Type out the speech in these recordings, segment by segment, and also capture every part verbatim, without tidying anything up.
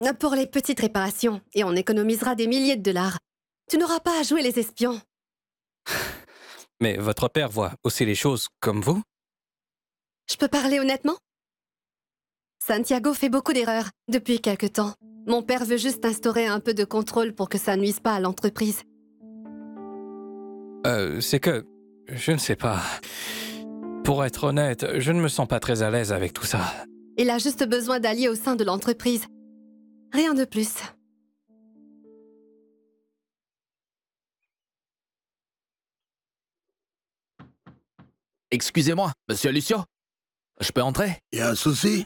Pour les petites réparations, et on économisera des milliers de dollars. Tu n'auras pas à jouer les espions. Mais votre père voit aussi les choses comme vous? Je peux parler honnêtement? Santiago fait beaucoup d'erreurs depuis quelque temps. Mon père veut juste instaurer un peu de contrôle pour que ça nuise pas à l'entreprise. Euh, c'est que... Je ne sais pas. Pour être honnête, je ne me sens pas très à l'aise avec tout ça. Il a juste besoin d'alliés au sein de l'entreprise. Rien de plus. Excusez-moi, monsieur Lucio. Je peux entrer? Y a un souci?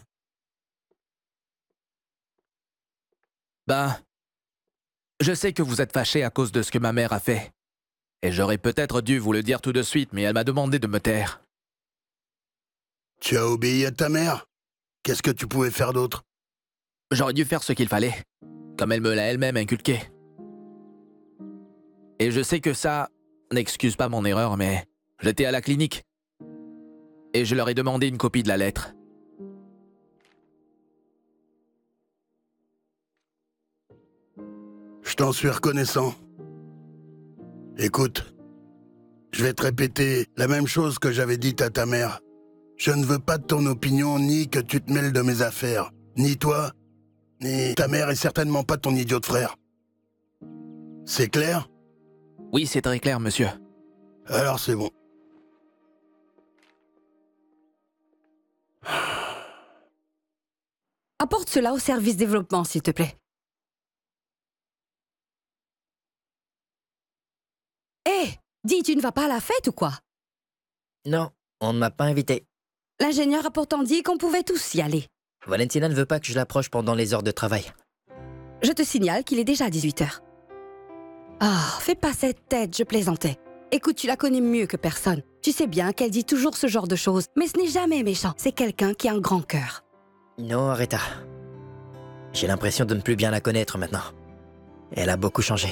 Ben... Je sais que vous êtes fâché à cause de ce que ma mère a fait. Et j'aurais peut-être dû vous le dire tout de suite, mais elle m'a demandé de me taire. Tu as obéi à ta mère? Qu'est-ce que tu pouvais faire d'autre? J'aurais dû faire ce qu'il fallait, comme elle me l'a elle-même inculqué. Et je sais que ça n'excuse pas mon erreur, mais j'étais à la clinique. Et je leur ai demandé une copie de la lettre. Je t'en suis reconnaissant. Écoute, je vais te répéter la même chose que j'avais dite à ta mère. Je ne veux pas de ton opinion, ni que tu te mêles de mes affaires. Ni toi, ni ta mère, et certainement pas ton idiot de frère. C'est clair? Oui, c'est très clair, monsieur. Alors c'est bon. Apporte cela au service développement, s'il te plaît. Hé, hey, dis, tu ne vas pas à la fête ou quoi? Non, on ne m'a pas invité. L'ingénieur a pourtant dit qu'on pouvait tous y aller. Valentina ne veut pas que je l'approche pendant les heures de travail. Je te signale qu'il est déjà dix-huit heures. Ah, oh, fais pas cette tête, je plaisantais. Écoute, tu la connais mieux que personne. Tu sais bien qu'elle dit toujours ce genre de choses, mais ce n'est jamais méchant. C'est quelqu'un qui a un grand cœur. Non, Aretha. J'ai l'impression de ne plus bien la connaître maintenant. Elle a beaucoup changé.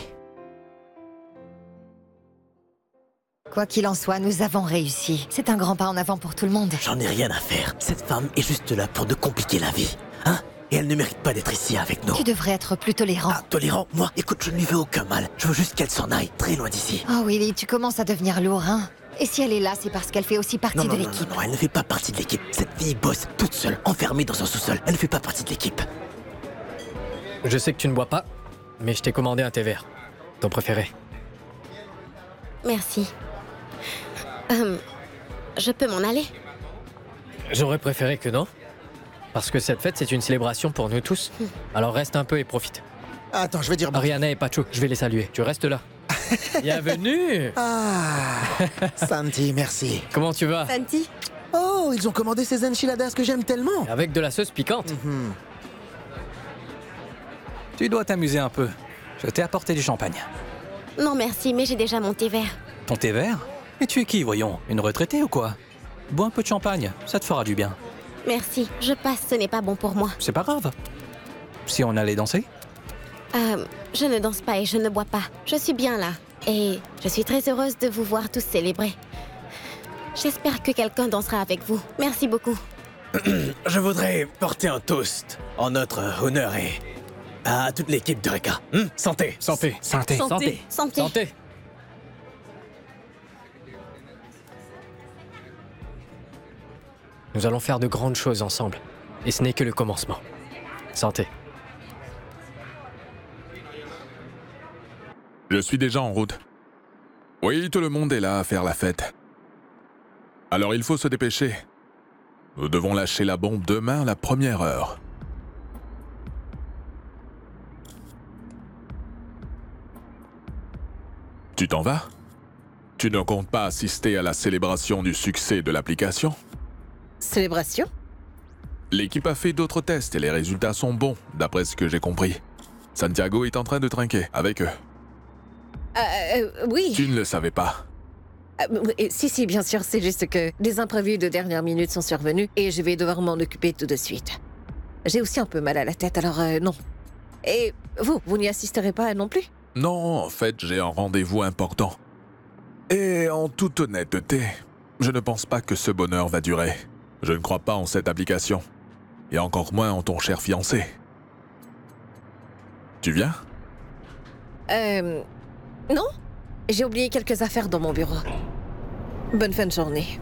Quoi qu'il en soit, nous avons réussi. C'est un grand pas en avant pour tout le monde. J'en ai rien à faire. Cette femme est juste là pour nous compliquer la vie. Hein? Et elle ne mérite pas d'être ici avec nous. Tu devrais être plus tolérant. Ah, tolérant? Moi? Écoute, je ne lui veux aucun mal. Je veux juste qu'elle s'en aille, très loin d'ici. Oh Willy, tu commences à devenir lourd, hein? Et si elle est là, c'est parce qu'elle fait aussi partie non, non, de non, l'équipe. Non, non, elle ne fait pas partie de l'équipe. Cette fille bosse toute seule, enfermée dans un sous-sol. Elle ne fait pas partie de l'équipe. Je sais que tu ne bois pas, mais je t'ai commandé un thé vert. Ton préféré. Merci. Euh, je peux m'en aller? J'aurais préféré que non. Parce que cette fête, c'est une célébration pour nous tous. Alors reste un peu et profite. Attends, je vais dire... Ariana et Pacho, je vais les saluer. Tu restes là. Bienvenue. Ah, Santi, merci. Comment tu vas? Santi? Oh, ils ont commandé ces enchiladas que j'aime tellement. Avec de la sauce piquante. Mm-hmm. Tu dois t'amuser un peu. Je t'ai apporté du champagne. Non merci, mais j'ai déjà mon thé vert. Ton thé vert? Et tu es qui, voyons? Une retraitée ou quoi? Bois un peu de champagne, ça te fera du bien. Merci, je passe, ce n'est pas bon pour moi. C'est pas grave. Si on allait danser? Euh, je ne danse pas et je ne bois pas. Je suis bien là. Et je suis très heureuse de vous voir tous célébrer. J'espère que quelqu'un dansera avec vous. Merci beaucoup. Je voudrais porter un toast en notre honneur et à toute l'équipe de Reka. Hum, santé. Santé. Santé. Santé. Santé. Santé. Nous allons faire de grandes choses ensemble. Et ce n'est que le commencement. Santé. Je suis déjà en route. Oui, tout le monde est là à faire la fête. Alors il faut se dépêcher. Nous devons lâcher la bombe demain à la première heure. Tu t'en vas? Tu ne comptes pas assister à la célébration du succès de l'application? Célébration? L'équipe a fait d'autres tests et les résultats sont bons, d'après ce que j'ai compris. Santiago est en train de trinquer avec eux. Euh, euh, oui. Tu ne le savais pas? Euh, oui, si, si, bien sûr, c'est juste que des imprévus de dernière minute sont survenus et je vais devoir m'en occuper tout de suite. J'ai aussi un peu mal à la tête, alors euh, non. Et vous, vous n'y assisterez pas non plus? Non, en fait, j'ai un rendez-vous important. Et en toute honnêteté, je ne pense pas que ce bonheur va durer. Je ne crois pas en cette application. Et encore moins en ton cher fiancé. Tu viens? Euh... Non. J'ai oublié quelques affaires dans mon bureau. Bonne fin de journée.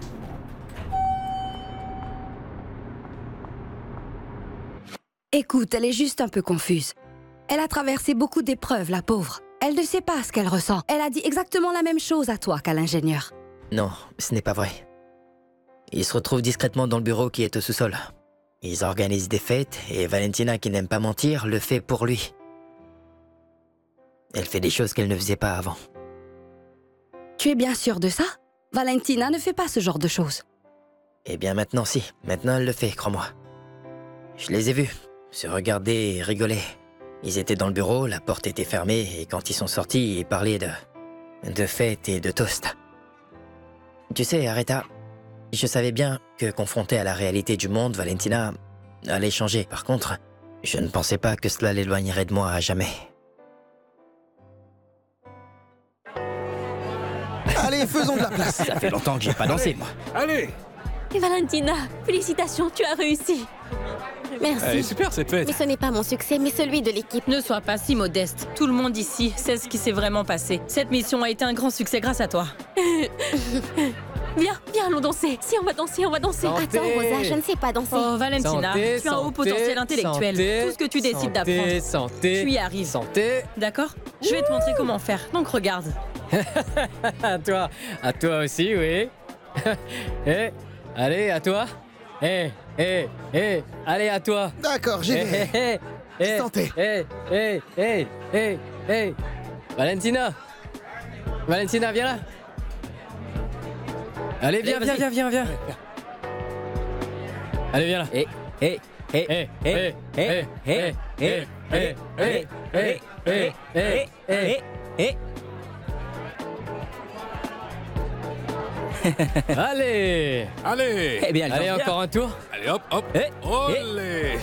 Écoute, elle est juste un peu confuse. Elle a traversé beaucoup d'épreuves, la pauvre. Elle ne sait pas ce qu'elle ressent. Elle a dit exactement la même chose à toi qu'à l'ingénieur. Non, ce n'est pas vrai. Ils se retrouvent discrètement dans le bureau qui est au sous-sol. Ils organisent des fêtes et Valentina, qui n'aime pas mentir, le fait pour lui. Elle fait des choses qu'elle ne faisait pas avant. Tu es bien sûr de ça? Valentina ne fait pas ce genre de choses. Eh bien maintenant si, maintenant elle le fait, crois-moi. Je les ai vus, se regarder et rigoler. Ils étaient dans le bureau, la porte était fermée, et quand ils sont sortis, ils parlaient de... de fêtes et de toast. Tu sais, Aretha, je savais bien que, confrontée à la réalité du monde, Valentina allait changer. Par contre, je ne pensais pas que cela l'éloignerait de moi à jamais. Allez, faisons de la place. Ça fait longtemps que j'ai pas dansé, moi. Allez! Et Valentina, félicitations, tu as réussi. Merci. Elle est super cette fête. Mais ce n'est pas mon succès, mais celui de l'équipe. Ne sois pas si modeste. Tout le monde ici sait ce qui s'est vraiment passé. Cette mission a été un grand succès grâce à toi. Viens, viens, allons danser. Si on va danser, on va danser. Santé. Attends, Rosa, je ne sais pas danser. Oh, Valentina, Santé, tu as un haut santé, potentiel intellectuel. santé, Tout ce que tu décides santé, d'apprendre, santé, tu y arrives. Santé. D'accord? Je vais te montrer comment faire. Donc regarde. À toi, à toi aussi, oui. Eh, allez, à toi. Eh, eh, eh, allez, à toi. D'accord, j'y Eh, vais. eh, eh, eh, Santé. Eh, eh, eh, eh, eh. Valentina. Valentina, viens là. Allez, viens, Allez, viens, vas-y. viens, viens, viens. Allez, viens là. Eh, eh, eh, Eh, eh, eh, eh, eh, eh, eh, eh, eh, eh, eh, eh. Allez. Allez! Eh bien, elle Allez, danse bien. encore un tour. Allez, hop, hop! Eh, Olé!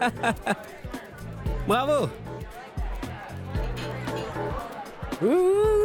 Bravo. Ouh.